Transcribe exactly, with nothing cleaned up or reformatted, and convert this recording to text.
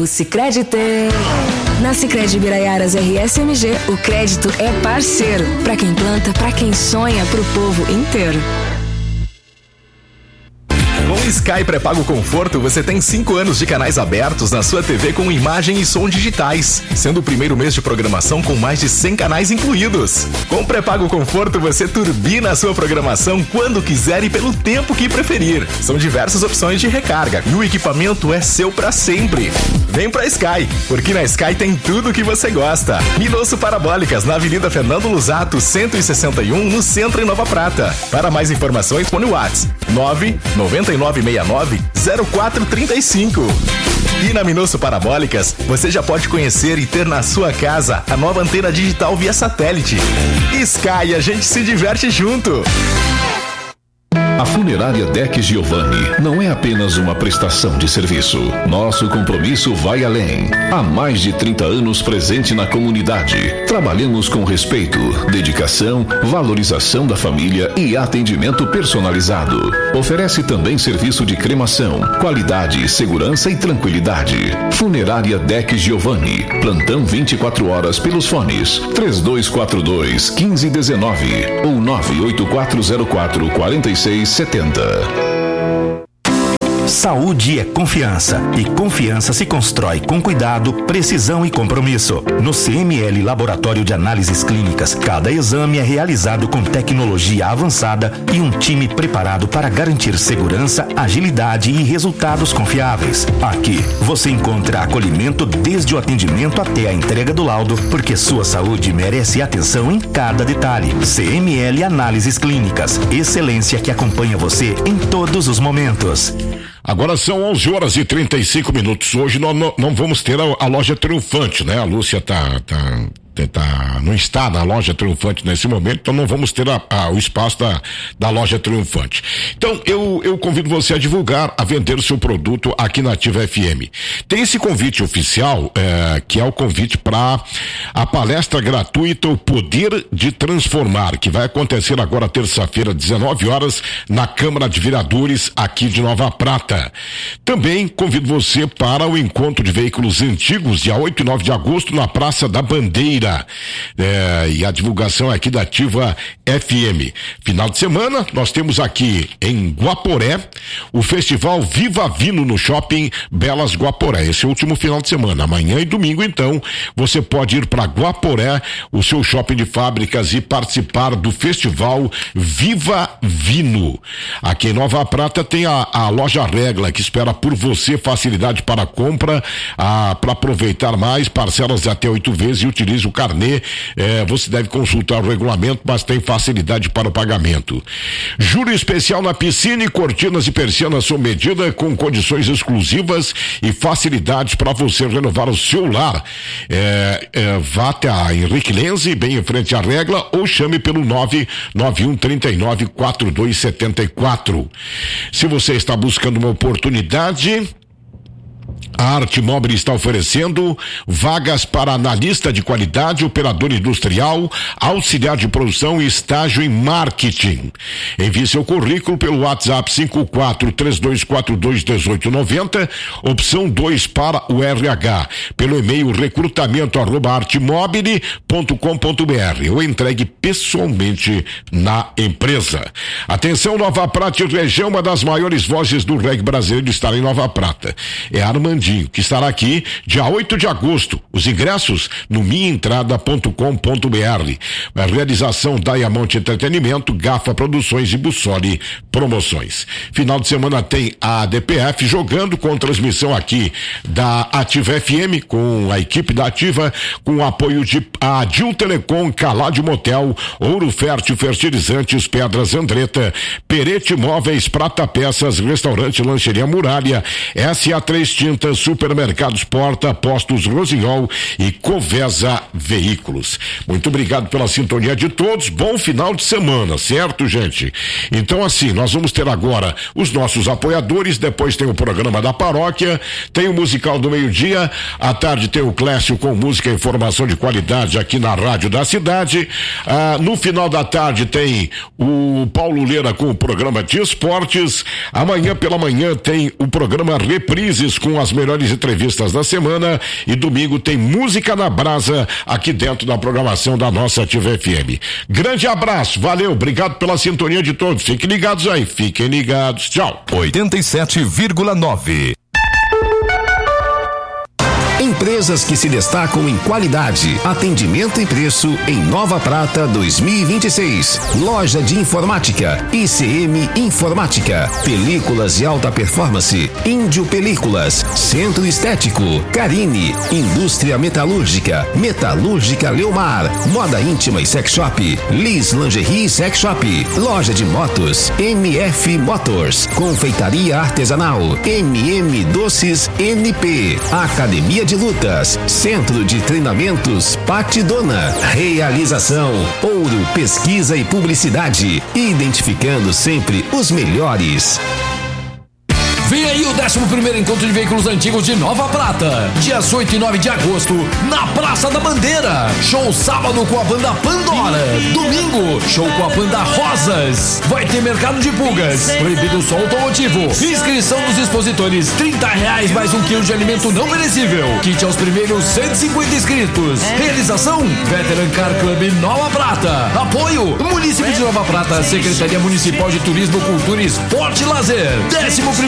o Sicredi tem. Na Sicredi Biraiaras R S M G, o crédito é parceiro. Pra quem planta, pra quem sonha, pro povo inteiro. Com o Sky Pré-Pago Conforto, você tem cinco anos de canais abertos na sua T V com imagem e som digitais, sendo o primeiro mês de programação com mais de cem canais incluídos. Com o Pré-Pago Conforto, você turbina a sua programação quando quiser e pelo tempo que preferir. São diversas opções de recarga e o equipamento é seu pra sempre. Vem pra Sky, porque na Sky tem tudo que você gosta. Minosso Parabólicas, na Avenida Fernando Lusato, cento e sessenta e um, no centro em Nova Prata. Para mais informações, põe o WhatsApp nove nove nove seis nove zero quatro três cinco. E na Minosso Parabólicas, você já pode conhecer e ter na sua casa a nova antena digital via satélite. Sky, a gente se diverte junto. A Funerária Deck Giovanni não é apenas uma prestação de serviço. Nosso compromisso vai além. Há mais de trinta anos presente na comunidade. Trabalhamos com respeito, dedicação, valorização da família e atendimento personalizado. Oferece também serviço de cremação, qualidade, segurança e tranquilidade. Funerária Deck Giovanni. Plantão vinte e quatro horas pelos fones três dois quatro dois, um cinco um nove ou nove oito quatro zero quatro, quatro seis setenta. Saúde é confiança e confiança se constrói com cuidado, precisão e compromisso. No C M L Laboratório de Análises Clínicas, cada exame é realizado com tecnologia avançada e um time preparado para garantir segurança, agilidade e resultados confiáveis. Aqui você encontra acolhimento desde o atendimento até a entrega do laudo, porque sua saúde merece atenção em cada detalhe. C M L Análises Clínicas, excelência que acompanha você em todos os momentos. Agora são onze horas e trinta e cinco minutos. Hoje nós não, não vamos ter a, a loja triunfante, né? A Lúcia tá, tá, tá, não está na loja triunfante nesse momento, então não vamos ter a, a, o espaço da, da loja triunfante. Então eu, eu convido você a divulgar, a vender o seu produto aqui na Ativa F M. Tem esse convite oficial, é, que é o convite para a palestra gratuita O Poder de Transformar, que vai acontecer agora terça-feira, dezenove horas, na Câmara de Vereadores aqui de Nova Prata. Também convido você para o encontro de veículos antigos, dia oito e nove de agosto, na Praça da Bandeira. É, e a divulgação é aqui da Ativa F M. Final de semana, nós temos aqui em Guaporé o Festival Viva Vino no Shopping Belas Guaporé. Esse é o último final de semana. Amanhã e domingo, então, você pode ir para Guaporé, o seu shopping de fábricas, e participar do Festival Viva Vino. Aqui em Nova Prata tem a, a loja Regla, que espera por você facilidade para a compra, ah, para aproveitar mais, parcelas até oito vezes e utilize o carnê. Eh, você deve consultar o regulamento, mas tem facilidade para o pagamento. Juro especial na piscina e cortinas e persianas sob medida, com condições exclusivas e facilidades para você renovar o seu lar. Eh, eh, vá até a Henrique Lenze, bem em frente à Regla, ou chame pelo nove nove um três nove quatro dois sete quatro. Se você está buscando uma oportunidade, a Arte Móvel está oferecendo vagas para analista de qualidade, operador industrial, auxiliar de produção e estágio em marketing. Envie seu currículo pelo WhatsApp cinco quatro três dois quatro dois um oito nove zero, opção dois para o R H, pelo e-mail recrutamento arroba artemobile ponto com ponto br, ou entregue pessoalmente na empresa. Atenção, Nova Prata e região, uma das maiores vozes do reggae brasileiro estará em Nova Prata. É Armandinho, que estará aqui dia oito de agosto. Os ingressos no minha entrada ponto com ponto br. A realização Diamond Entretenimento, Gafa Produções e Bussoli Promoções. Final de semana tem a A D P F jogando, com transmissão aqui da Ativa F M, com a equipe da Ativa, com o apoio de Adil Telecom, Calade Motel, Ouro Fértil Fertilizantes, Pedras Andretta, Perete Móveis, Prata Peças, Restaurante Lancheria Muralha, S A três Tintas, Supermercados Porta, Postos Rosinhol e Covesa Veículos. Muito obrigado pela sintonia de todos, bom final de semana, certo, gente? Então, assim, nós vamos ter agora os nossos apoiadores, depois tem o programa da paróquia, tem o musical do meio-dia, à tarde tem o Clécio com música e informação de qualidade aqui na Rádio da Cidade, ah, no final da tarde tem o Paulo Leira com o programa de esportes, amanhã pela manhã tem o programa Reprises com as melhores melhores entrevistas da semana e domingo tem Música na Brasa aqui dentro da programação da nossa Ativa F M. Grande abraço, valeu, obrigado pela sintonia de todos. Fiquem ligados aí, fiquem ligados. Tchau. oitenta e sete vírgula nove. Empresas que se destacam em qualidade, atendimento e preço em Nova Prata dois mil e vinte e seis. Loja de Informática, I C M Informática, Películas de Alta Performance, Índio Películas, Centro Estético, Carine, Indústria Metalúrgica, Metalúrgica Leomar, Moda Íntima e Sex Shop, Liz Lingerie Sex Shop, Loja de Motos, M F Motors, Confeitaria Artesanal, M M Doces N P, Academia de Lutas, Centro de Treinamentos Patidona. Realização Ouro Pesquisa e Publicidade, identificando sempre os melhores. Vem aí o décimo primeiro Encontro de Veículos Antigos de Nova Prata, dias oito e nove de agosto, na Praça da Bandeira. Show sábado com a banda Pandora. Domingo, show com a banda Rosas. Vai ter mercado de pulgas, proibido som automotivo. Inscrição dos expositores, trinta reais mais um quilo de alimento não perecível. Kit aos primeiros cento e cinquenta inscritos. Realização, Veteran Car Club Nova Prata. Apoio, Município de Nova Prata, Secretaria Municipal de Turismo, Cultura, Esporte e Lazer. Décimo primeiro